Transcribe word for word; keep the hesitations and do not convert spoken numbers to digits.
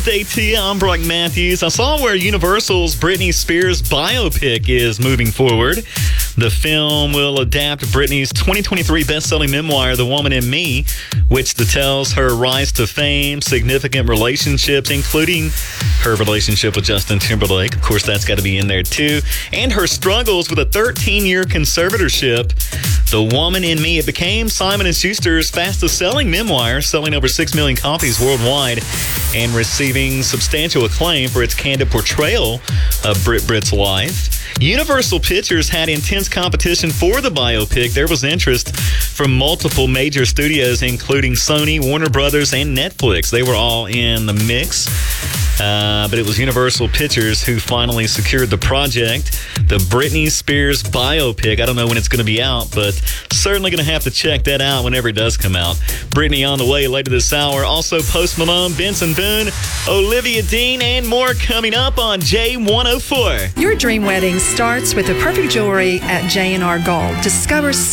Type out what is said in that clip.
Thursday to you. I'm Brock Matthews. I saw where Universal's Britney Spears biopic is moving forward. The film will adapt Britney's twenty twenty-three best-selling memoir, The Woman in Me, which details her rise to fame, significant relationships, including her relationship with Justin Timberlake. Of course, that's got to be in there, too. And her struggles with a thirteen-year conservatorship. The Woman in Me, it became Simon and Schuster's fastest-selling memoir, selling over six million copies worldwide and receiving substantial acclaim for its candid portrayal of Brit Brit's life. Universal Pictures had intense competition for the biopic. There was interest from multiple major studios, including Sony, Warner Brothers, and Netflix. They were all in the mix. Uh, but it was Universal Pictures who finally secured the project, the Britney Spears biopic. I don't know when it's going to be out, but certainly going to have to check that out whenever it does come out. Britney on the way later this hour. Also, Post Malone, Benson Boone, Olivia Dean, and more coming up on J one oh four. Your dream wedding starts with the perfect jewelry at J and R Gold. Discover